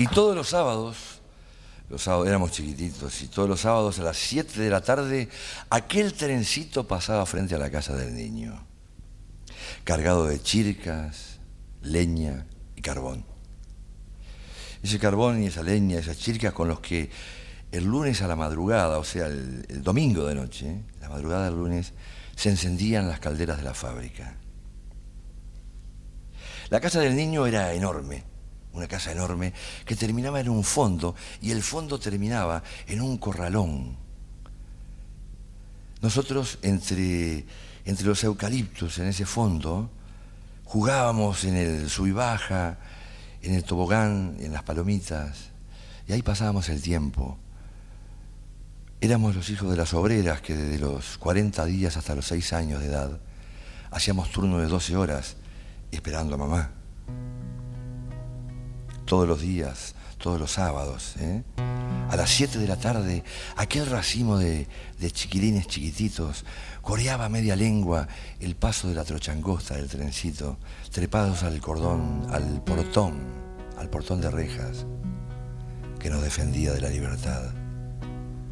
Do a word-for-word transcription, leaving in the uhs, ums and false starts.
Y todos los sábados, los sábados éramos chiquititos, y todos los sábados a las siete de la tarde, aquel trencito pasaba frente a la casa del niño, cargado de chircas, leña y carbón. Ese carbón y esa leña, esas chircas con los que el lunes a la madrugada, o sea, el, el domingo de noche, ¿eh? la madrugada del lunes, se encendían las calderas de la fábrica. La casa del niño era enorme, una casa enorme que terminaba en un fondo y el fondo terminaba en un corralón. Nosotros entre, entre los eucaliptos en ese fondo jugábamos en el sub y baja, en el tobogán, en las palomitas, y ahí pasábamos el tiempo. Éramos los hijos de las obreras que desde los cuarenta días hasta los seis años de edad hacíamos turno de doce horas esperando a mamá. Todos los días, todos los sábados, ¿eh? A las siete de la tarde, aquel racimo de, de chiquilines chiquititos coreaba a media lengua el paso de la trochangosta del trencito, trepados al cordón, al portón, al portón de rejas que nos defendía de la libertad.